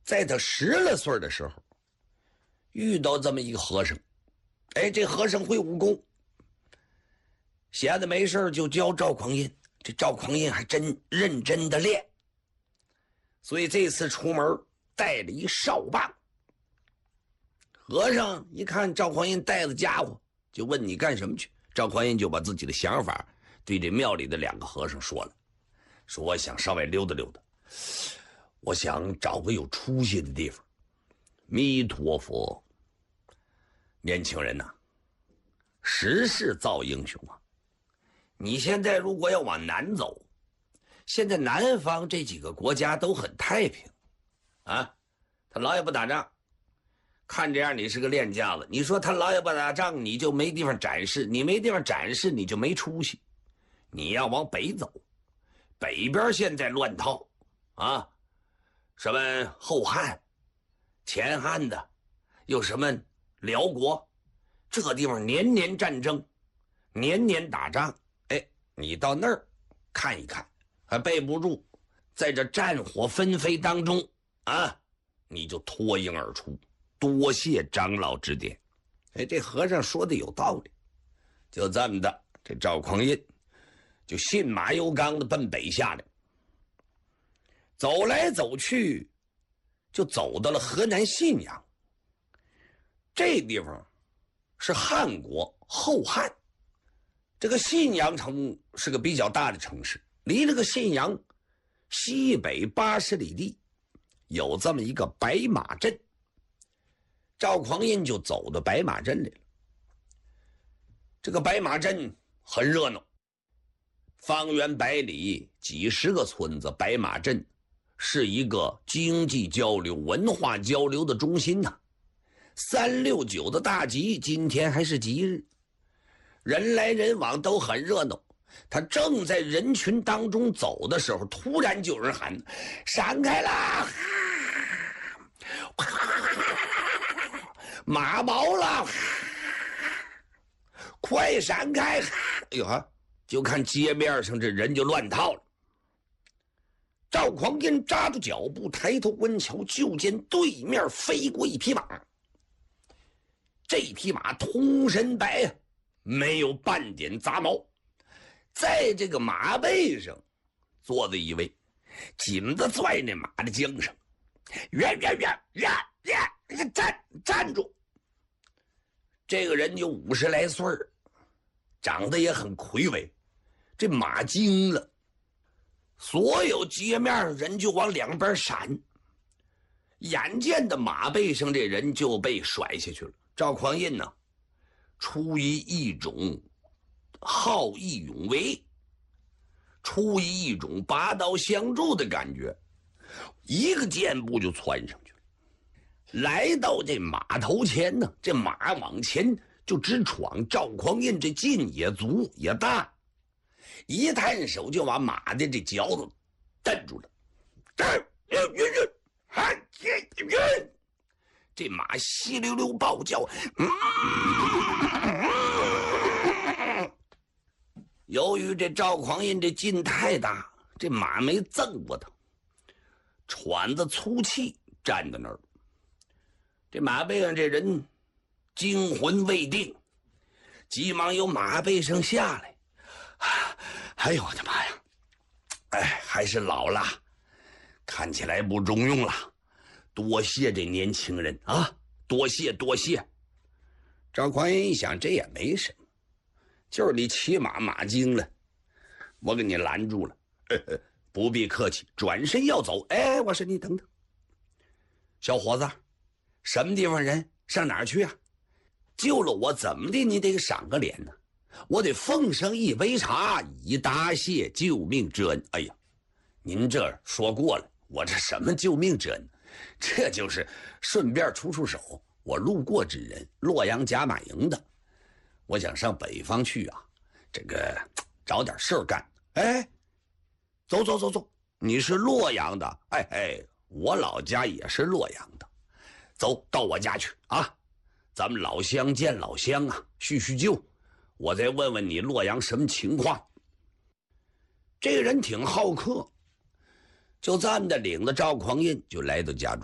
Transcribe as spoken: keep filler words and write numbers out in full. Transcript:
在他十来岁的时候，遇到这么一个和尚。哎，这和尚会武功，闲的没事就教赵匡胤。这赵匡胤还真认真的练，所以这次出门带了一哨棒。和尚一看赵匡胤带的家伙，就问你干什么去。赵匡胤就把自己的想法对这庙里的两个和尚说了，说我想稍微溜达溜达，我想找个有出息的地方。弥陀佛，年轻人呐、啊，时势造英雄啊！你现在如果要往南走，现在南方这几个国家都很太平啊，他老也不打仗。看这样你是个练家子，你说他老也不打仗，你就没地方展示，你没地方展示你就没出息。你要往北走，北边现在乱套啊，什么后汉、前汉的，有什么辽国，这个地方年年战争，年年打仗。哎，你到那儿看一看，还备不住，在这战火纷飞当中啊，你就脱颖而出。多谢长老指点。哎，这和尚说的有道理。就这么的，这赵匡胤就信马由缰的奔北下来，走来走去，就走到了河南信阳。这地方是汉国后汉，这个信阳城是个比较大的城市，离这个信阳西北八十里地有这么一个白马镇。赵匡胤就走到白马镇来了。这个白马镇很热闹，方圆百里几十个村子，白马镇是一个经济交流、文化交流的中心呐、啊。三六九的大吉，今天还是吉日，人来人往都很热闹。他正在人群当中走的时候，突然就有人喊：“闪开啦！马毛了，快闪开！”哎呦哈，就看街面上这人就乱套了。赵匡胤扎住脚步，抬头观瞧，就见对面飞过一匹马。这匹马通身白啊，没有半点杂毛。在这个马背上坐着一位，紧的拽那马的缰绳，远远远远远站站住！这个人有五十来岁儿，长得也很魁伟，这马惊了，所有街面上人就往两边闪，眼见的马背上这人就被甩下去了。赵匡胤呢，出于一种好义勇为，出于一种拔刀相助的感觉，一个箭步就窜上去了。来到这马头前呢，这马往前就直闯。赵匡胤这劲也足也大，一探手就把马的这脚子蹬住了。这马稀溜溜暴叫，由于这赵匡胤这劲太大，这马没赠过他，喘着粗气站在那儿。这马背上这人惊魂未定，急忙由马背上下来。哎呦我的妈呀！哎，还是老了，看起来不中用了。多谢这年轻人啊，多谢多谢。赵匡胤一想，这也没什么，就是你骑马马惊了，我给你拦住了，呵呵，不必客气。转身要走，哎，我说你等等，小伙子，什么地方人，上哪儿去啊？救了我怎么的，你得赏个脸呢？我得奉上一杯茶，以答谢救命之恩。哎呀，您这说过了，我这什么救命之恩？这就是顺便出出手，我路过之人，洛阳甲马营的，我想上北方去啊，这个找点事儿干。哎，走走走走，你是洛阳的？哎哎，我老家也是洛阳的，走到我家去啊，咱们老乡见老乡啊，叙叙旧。我再问问你洛阳什么情况。这个人挺好客，就这么的领着赵匡胤就来到家中。